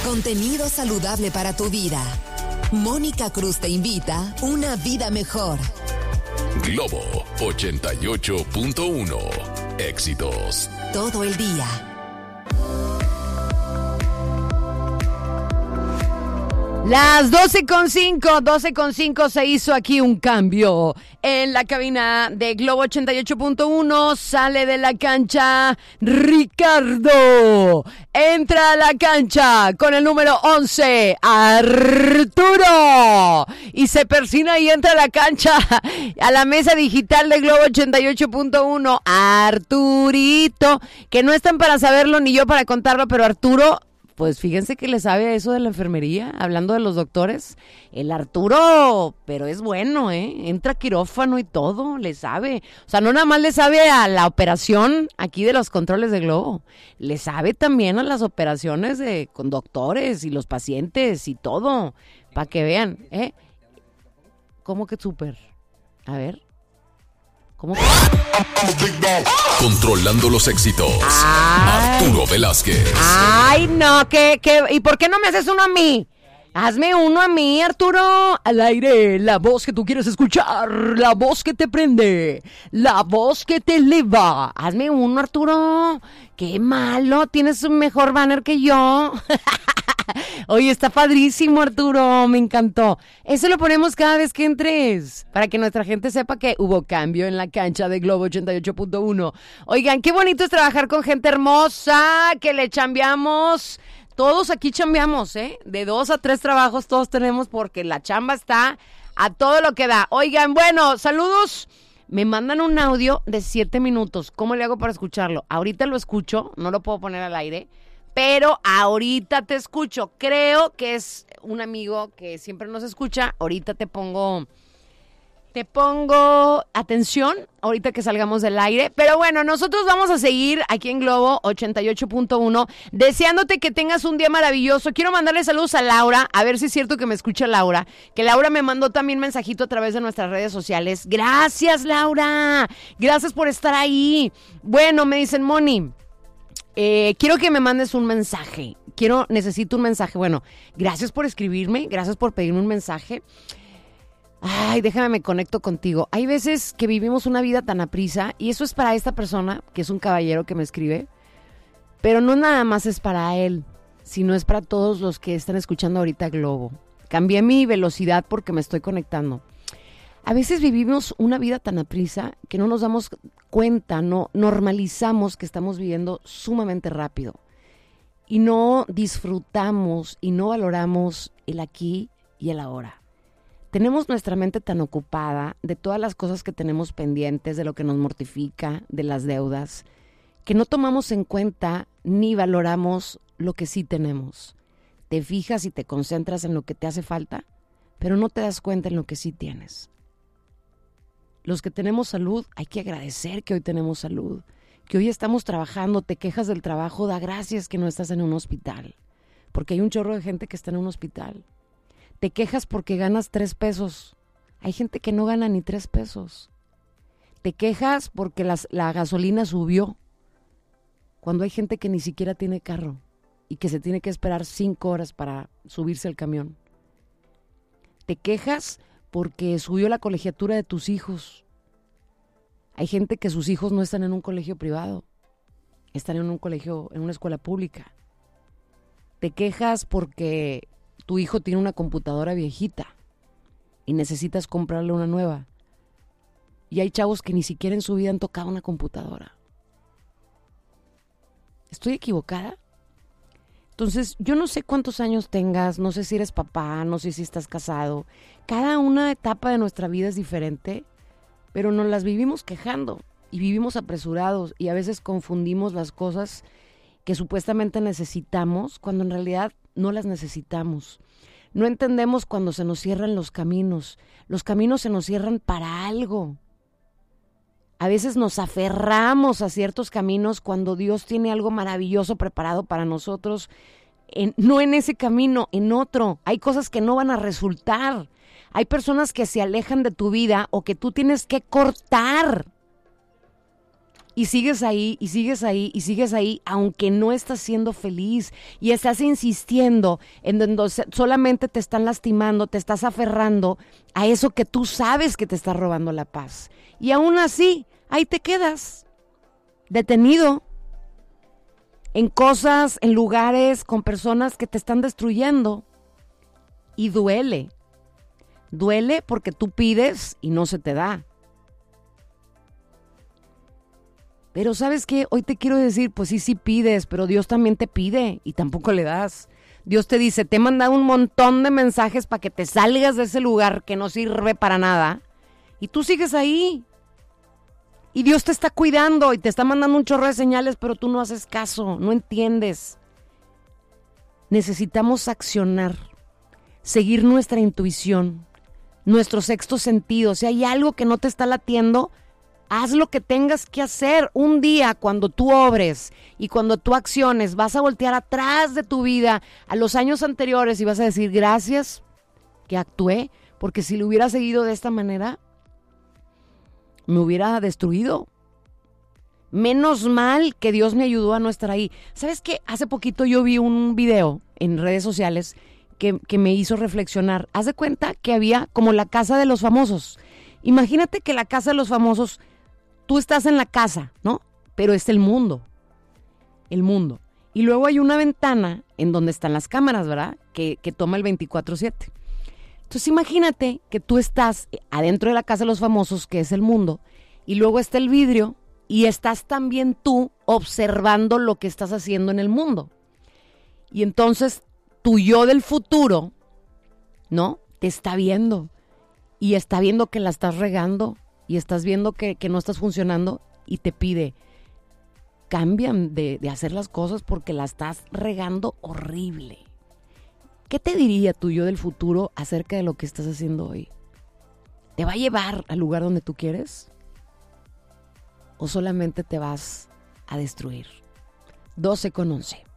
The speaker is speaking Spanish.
Contenido saludable para tu vida. Mónica Cruz te invita a una vida mejor. Globo 88.1. Éxitos todo el día. Las 12:05 se hizo aquí un cambio en la cabina de Globo 88.1. Sale de la cancha Ricardo. Entra a la cancha con el número 11, Arturo. Y se persina y entra a la cancha, a la mesa digital de Globo 88.1. Arturito, que no están para saberlo ni yo para contarlo, pero Arturo... Pues fíjense que le sabe a eso de la enfermería, hablando de los doctores. El Arturo, pero es bueno, entra a quirófano y todo, le sabe. O sea, no nada más le sabe a la operación aquí de los controles de Globo, le sabe también a las operaciones con doctores y los pacientes y todo, para que vean, ¿Cómo que súper? A ver. ¿Cómo que? Controlando los éxitos. Arturo Velázquez. Ay, no, ¿y por qué no me haces uno a mí? Hazme uno a mí, Arturo. Al aire, la voz que tú quieres escuchar, la voz que te prende, la voz que te eleva. Hazme uno, Arturo. Qué malo, tienes un mejor banner que yo. Oye, está padrísimo, Arturo, me encantó. Eso lo ponemos cada vez que entres, para que nuestra gente sepa que hubo cambio en la cancha de Globo 88.1. Oigan, qué bonito es trabajar con gente hermosa, que le chambeamos. Todos aquí chambeamos, de 2 a 3 trabajos todos tenemos, porque la chamba está a todo lo que da. Oigan, bueno, saludos. Me mandan un audio de 7 minutos. ¿Cómo le hago para escucharlo? Ahorita lo escucho, no lo puedo poner al aire, pero ahorita te escucho. Creo que es un amigo que siempre nos escucha. Ahorita te pongo atención, ahorita que salgamos del aire. Pero bueno, nosotros vamos a seguir aquí en Globo 88.1, deseándote que tengas un día maravilloso. Quiero mandarle saludos a Laura, a ver si es cierto que me escucha Laura, que Laura me mandó también mensajito a través de nuestras redes sociales. Gracias, Laura, gracias por estar ahí. Bueno, me dicen, Moni, quiero que me mandes un mensaje. Necesito un mensaje. Bueno, gracias por escribirme, gracias por pedirme un mensaje. Ay, déjame, me conecto contigo. Hay veces que vivimos una vida tan aprisa, y eso es para esta persona, que es un caballero que me escribe, pero no nada más es para él, sino es para todos los que están escuchando ahorita Globo. Cambié mi velocidad porque me estoy conectando. A veces vivimos una vida tan aprisa que no nos damos cuenta, no normalizamos que estamos viviendo sumamente rápido y no disfrutamos y no valoramos el aquí y el ahora. Tenemos nuestra mente tan ocupada de todas las cosas que tenemos pendientes, de lo que nos mortifica, de las deudas, que no tomamos en cuenta ni valoramos lo que sí tenemos. Te fijas y te concentras en lo que te hace falta, pero no te das cuenta en lo que sí tienes. Los que tenemos salud, hay que agradecer que hoy tenemos salud, que hoy estamos trabajando. Te quejas del trabajo, da gracias que no estás en un hospital, porque hay un chorro de gente que está en un hospital. Te quejas porque ganas 3 pesos. Hay gente que no gana ni 3 pesos. Te quejas porque la gasolina subió, cuando hay gente que ni siquiera tiene carro y que se tiene que esperar 5 horas para subirse al camión. Te quejas porque subió la colegiatura de tus hijos. Hay gente que sus hijos no están en un colegio privado, están en un colegio, en una escuela pública. Te quejas porque tu hijo tiene una computadora viejita y necesitas comprarle una nueva. Y hay chavos que ni siquiera en su vida han tocado una computadora. ¿Estoy equivocada? Entonces, yo no sé cuántos años tengas, no sé si eres papá, no sé si estás casado. Cada una etapa de nuestra vida es diferente, pero nos las vivimos quejando y vivimos apresurados y a veces confundimos las cosas que supuestamente necesitamos cuando en realidad no las necesitamos. No entendemos cuando se nos cierran los caminos. Los caminos se nos cierran para algo. A veces nos aferramos a ciertos caminos cuando Dios tiene algo maravilloso preparado para nosotros. No en ese camino, en otro. Hay cosas que no van a resultar. Hay personas que se alejan de tu vida o que tú tienes que cortar. Y sigues ahí, y sigues ahí, y sigues ahí, aunque no estás siendo feliz y estás insistiendo en donde solamente te están lastimando, te estás aferrando a eso que tú sabes que te está robando la paz. Y aún así, ahí te quedas, detenido, en cosas, en lugares, con personas que te están destruyendo. Y duele. Duele porque tú pides y no se te da. Pero ¿sabes qué? Hoy te quiero decir, pues sí pides, pero Dios también te pide y tampoco le das. Dios te dice, te he mandado un montón de mensajes para que te salgas de ese lugar que no sirve para nada y tú sigues ahí. Y Dios te está cuidando y te está mandando un chorro de señales, pero tú no haces caso, no entiendes. Necesitamos accionar, seguir nuestra intuición, nuestro sexto sentido. Si hay algo que no te está latiendo, haz lo que tengas que hacer. Un día, cuando tú obres y cuando tú acciones, vas a voltear atrás de tu vida a los años anteriores y vas a decir, gracias que actué, porque si lo hubiera seguido de esta manera, me hubiera destruido. Menos mal que Dios me ayudó a no estar ahí. ¿Sabes qué? Hace poquito yo vi un video en redes sociales que me hizo reflexionar. Haz de cuenta que había como la casa de los famosos. Imagínate que la casa de los famosos, tú estás en la casa, ¿no? Pero es el mundo. El mundo. Y luego hay una ventana en donde están las cámaras, ¿verdad? Que toma el 24/7. Entonces imagínate que tú estás adentro de la casa de los famosos, que es el mundo, y luego está el vidrio, y estás también tú observando lo que estás haciendo en el mundo. Y entonces tu yo del futuro, ¿no? Te está viendo. Y está viendo que la estás regando. Y estás viendo que no estás funcionando. Y te pide, cambian de hacer las cosas porque la estás regando horrible. ¿Qué te diría tu yo del futuro acerca de lo que estás haciendo hoy? ¿Te va a llevar al lugar donde tú quieres? ¿O solamente te vas a destruir? 12:11.